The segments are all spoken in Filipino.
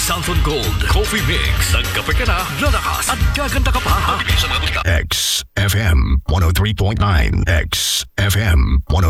Southern Gold Coffee Mix. Nagkape ka na, lalakas at gaganda ka pa. XFM 103.9. XFM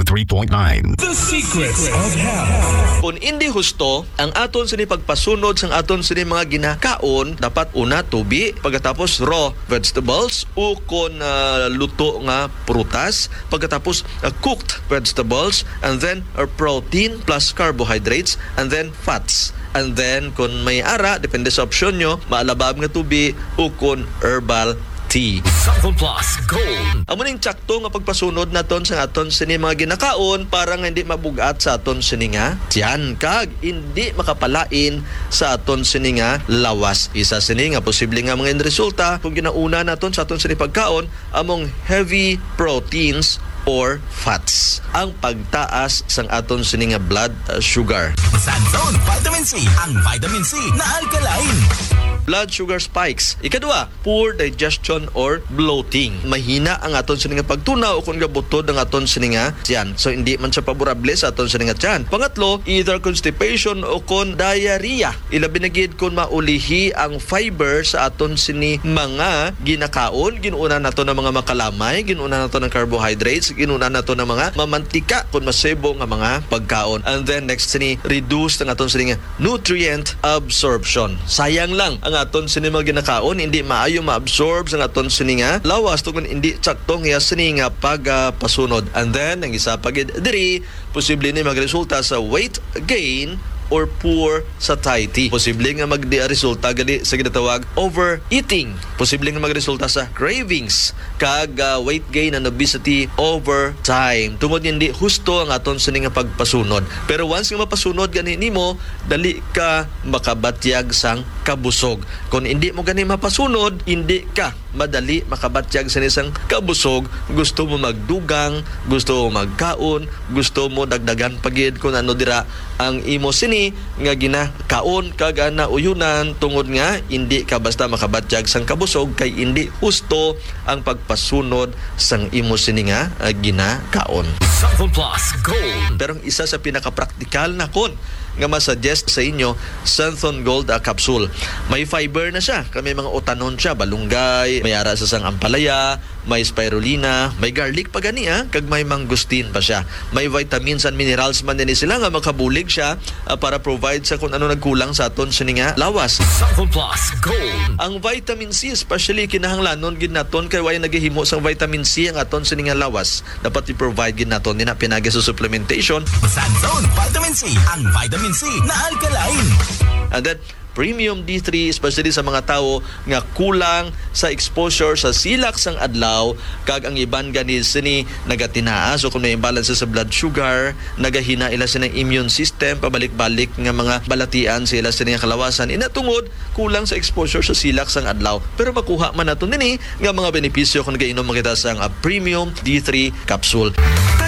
103.9. The Secrets of Health. Kung hindi husto, ang aton sini pagpasunod sang aton sini mga ginakaon, dapat una tubi, pagkatapos raw vegetables o kon luto nga prutas, pagkatapos cooked vegetables, and then protein plus carbohydrates, and then fats. And then kung may ara, depende sa opsyon nyo, maalabab nga tubi o kung herbal tea. Southern Plus Gold. Amo ning tsakto nga pagpasunod naton sa aton sini mga ginakaon para nga hindi mabugat sa aton sini nga tiyan kag hindi makapalain sa aton sini nga lawas. Isa sini nga posible nga mga resulta kung ginauna naton sa aton sini pagkaon among heavy proteins or fats. Ang pagtaas sang aton sini nga blood sugar. Sanzone Vitamin C, ang vitamin C na alkaline. Blood sugar spikes. Ikadua, poor digestion or bloating. Mahina ang aton sini nga pagtunaw o kung gabutod ang aton sini nga tiyan. So hindi man siya paborable sa aton sini nga tiyan. Pangatlo, either constipation o kon diarrhea. Ilabi na gid kung maulihi ang fiber sa aton sini mga ginakaon. Ginuuna nato ng mga makalamay, ginuuna nato ng carbohydrates, ginuuna nato ng mga mamantika kung masebo nga mga pagkaon. And then next sini, reduce ang aton sini nga nutrient absorption. Sayang lang ang aton sini mga ginakaon hindi maayo ma-absorb sa aton sini nga lawas tungod hindi saktong hiya sini nga pagpasunod. And then ang isa pagid diri posible ni magresulta sa weight gain or poor satiety. Posible nga magresulta gali sa ginatawag overeating. Posible nga magresulta sa cravings kag weight gain and obesity over time. Tungod hindi husto ang aton sini nga pagpasunod. Pero once nga mapasunod gani nimo, dali ka makabatyag sang kabusog. Kung hindi mo gani mapasunod, hindi ka madali makabatyag sa isang kabusog. Gusto mo magdugang, gusto mo magkaon, gusto mo dagdagan pagid kung ano dira ang imo sini nga ginakaon kag uyunan tungod nga hindi ka basta makabatyag sang kabusog kay hindi husto ang pagpasunod sang imo sini nga ginakaon. Southern Plus Gold. Pero ang isa sa pinaka-praktikal na kon nga masuggest sa inyo, Santhon Gold capsule. May fiber na siya. May mga utanon siya, balunggay, may ara sa sang ampalaya, may spirulina, may garlic pa gani kag may mangustin pa siya. May vitamins and minerals man din sila nga makabulig siya para provide sa kung ano nagkulang sa aton sini nga lawas. Southern Plus Gold. Ang vitamin C especially kinahanglanon gid naton kay way nagahimo sang vitamin C ang aton sini nga lawas. Dapat i-provide gid naton dina pinagi sa supplementation. Sanzone Vitamin C, ang vitamin C na alkaline. And then Premium D3 especially sa mga tao nga kulang sa exposure sa silak sang adlaw kag ang iban gani sini nagatinaas o kung may imbalance sa blood sugar, nagahina ila sa immune system, pabalik-balik nga mga balatian sa ila sa kalawasan inatungod kulang sa exposure sa silak sang adlaw. Pero makuha man nato nini nga mga benepisyo kung nagainom makita sang Premium D3 capsule.